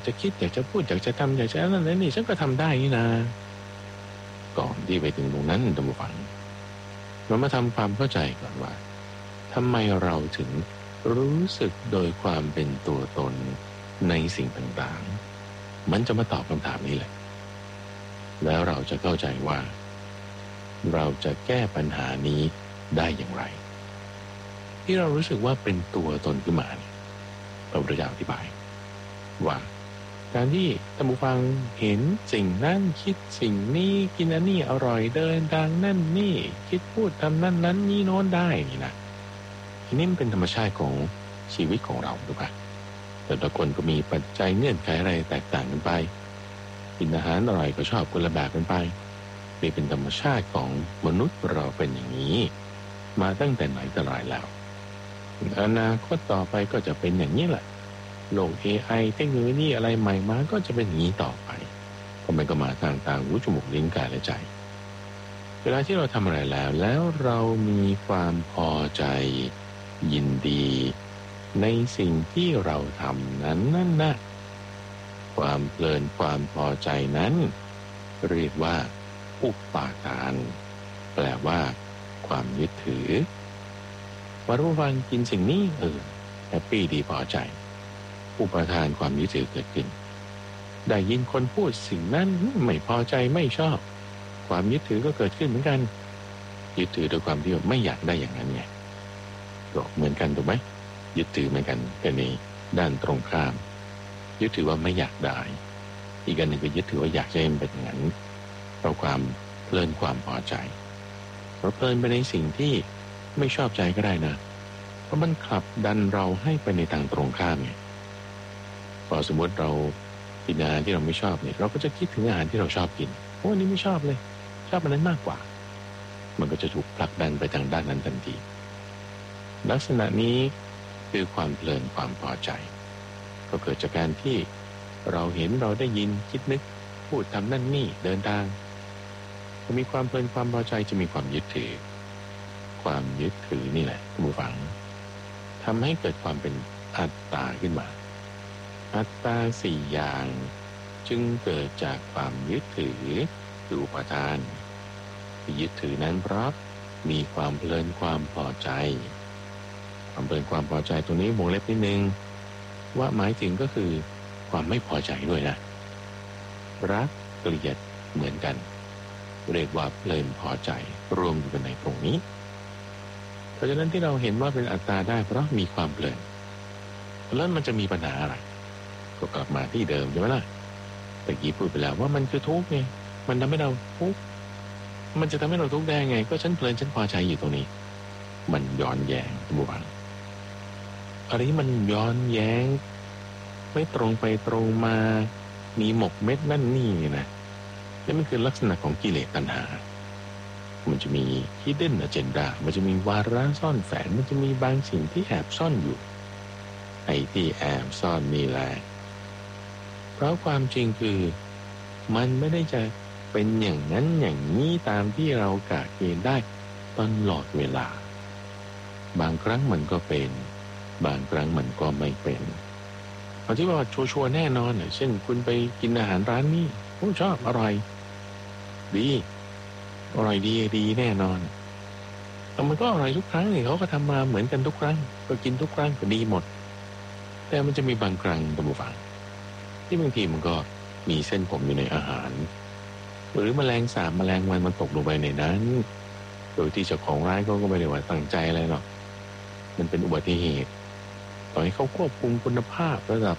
จะคิดอยากจะพูดอยากจะทำอยากจะนั่นนี่ฉันก็ทำได้นี่นะก่อนที่ไปถึงตรงนั้นท่านผู้ฟังเรามาทำความเข้าใจก่อนว่าทำไมเราถึงรู้สึกโดยความเป็นตัวตนในสิ่งต่างๆมันจะมาตอบคำถามนี้แหละแล้วเราจะเข้าใจว่าเราจะแก้ปัญหานี้ได้อย่างไรที่เรารู้สึกว่าเป็นตัวตนขึ้นมาเนี่ยพระพุทธเจ้าอธิบายว่าการที่ท่านผู้ฟังเห็นสิ่งนั้นคิดสิ่งนี้กินอันนี้อร่อยเดินทางนั่นนี่คิดพูดทำนั่นนั้นนี่โน้นได้นี่นะทีนี้มันเป็นธรรมชาติของชีวิตของเราถูกปะแต่ละคนก็มีปัจจัยเงื่อนไขอะไรแตกต่างกันไปกินอาหารอร่อยก็ชอบคนละแบบกันไปนี่เป็นธรรมชาติของมนุษย์เราเป็นอย่างนี้มาตั้งแต่ไหนแต่ไรแล้วอนาคตต่อไปก็จะเป็นอย่างนี้แหละโลก AI เทคโนโลยีอะไรใหม่มาก็จะเป็นอย่างนี้ต่อไปเพราะมันก็มาทางตาหูจมูกลิ้นกายและใจเวลาที่เราทำอะไรแล้วเรามีความพอใจยินดีในสิ่งที่เราทำนั้นนั่นนะความเพลินความพอใจนั้นเรียกว่าอุปาทานแปลว่าความยึดถือว่ารู้ฟังกินสิ่งนี้แฮปปี้ดีพอใจอุปทานความยึดถือเกิดขึ้นได้ยินคนพูดสิ่งนั้นไม่พอใจไม่ชอบความยึดถือก็เกิดขึ้นเหมือนกันยึดถือโดยความที่ไม่อยากได้อย่างนั้นไงก็เหมือนกันถูกไหมยึดถือเหมือนกันแต่ในด้านตรงข้ามยึดถือว่าไม่อยากได้อีกอันหนึ่งก็ยึดถือว่าอยากจะให้มันเป็นอย่างนั้นเพราะความเพลินความพอใจเราเพลินไปในสิ่งที่ไม่ชอบใจก็ได้นะเพราะมันขับดันเราให้ไปในทางตรงข้ามไงพอสมมติเรากินอาหารที่เราไม่ชอบเนี่ยเราก็จะคิดถึงอาหารที่เราชอบกินโอ้อันนี้ไม่ชอบเลยชอบอันนั้นมากกว่ามันก็จะถูกผลักดันไปทางด้านนั้นทันทีลักษณะนี้คือความเพลินความพอใจก็เกิดจากการที่เราเห็นเราได้ยินคิดนึกพูดทำนั่นนี่เดินทางจะมีความเพลินความพอใจจะมีความยึดถือความยึดถือนี่แหละท่านผู้ฟังทำให้เกิดความเป็นอัตตาขึ้นมาอัตตาสี่อย่างจึงเกิดจากความยึดถือคืออุปาทานที่ยึดถือนั้นเพราะมีความเพลินความพอใจความเพลินความพอใจตรงนี้วงเล็บนิดนึงว่าหมายถึงก็คือความไม่พอใจด้วยนะรักเกลียดเหมือนกันเรียกว่าเพลินพอใจรวมอยู่กันในตรงนี้เพราะฉะนั้นที่เราเห็นว่าเป็นอัตตาได้เพราะมีความเพลินแล้วมันจะมีปัญหาอะไรก็กลับมาที่เดิมใช่ไหมล่ะตะกี้พูดไปแล้วว่ามันคือทุกข์ไงมันทำให้เราทุกข์มันจะทำให้เราทุกข์ได้ไงก็ฉันเพลินฉันพอใจอยู่ตรงนี้มันย้อนแย้งทุกวันอะไรที่มันย้อนแย้งไม่ตรงไปตรงมามีหมกเม็ดนั่นนี่นะนี่มันคือลักษณะของกิเลสตัณหามันจะมี hidden agenda มันจะมีวาระซ่อนแฝงมันจะมีบางสิ่งที่แอบซ่อนอยู่ไอ้ที่แอบซ่อนนี่แหละเพราะความจริงคือมันไม่ได้จะเป็นอย่างนั้นอย่างนี้ตามที่เรากะเกณฑ์ได้ตลอดเวลาบางครั้งมันก็เป็นบางครั้งมันก็ไม่เป็นเอาที่ว่าชัวร์แน่นอนเช่นคุณไปกินอาหารร้านนี้ผมชอบอร่อยดีอร่อยดีแน่นอนแต่มันก็อร่อยทุกครั้งนี่เขาก็ทำมาเหมือนกันทุกครั้งก็กินทุกครั้งก็ดีหมดแต่มันจะมีบางครั้งท่านผู้ฟังที่บางทีมันก็มีเส้นผมอยู่ในอาหารหรือแมลงสาบแมลงวันมันตกลงไปในนั้นโดยที่เจ้าของร้านเขาก็ไม่ได้ว่าตั้งใจอะไรหรอกมันเป็นอุบัติเหตุต่อให้เขาควบคุมคุณภาพระดับ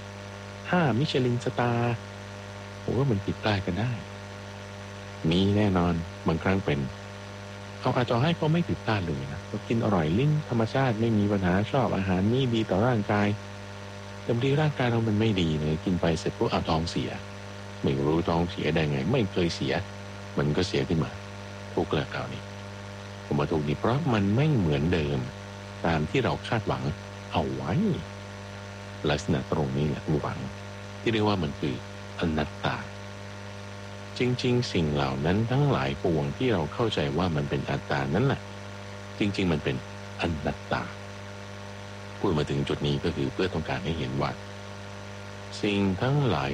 5มิชลินสตาร์ผมว่ามันผิดพลาดกันได้มีแน่นอนบางครั้งเป็นเขาอาจจะให้เขาไม่ผิดพลาดเลยนะเขากินอร่อยลิ้นธรรมชาติไม่มีปัญหาชอบอาหารนี่ดีต่อร่างกายแต่บางทีร่างกายเรามันไม่ดีเลยกินไปเสร็จปุ๊บท้องเสียไม่รู้ท้องเสียได้ไงไม่เคยเสียมันก็เสียขึ้นมาทุกข์แล้วคราวนี้ผมมาถูกนี่เพราะมันไม่เหมือนเดิมตามที่เราคาดหวังเอาไว้ลักษณะตรงนี้แหละผู้หวังที่เรียกว่ามันคืออนัตตาจริงๆสิ่งเหล่านั้นทั้งหลายปวงที่เราเข้าใจว่ามันเป็นอัตตานั้นน่ะจริงๆมันเป็นอนัตตาพูดมาถึงจุดนี้ก็คือเพื่อต้องการให้เห็นว่าสิ่งทั้งหลาย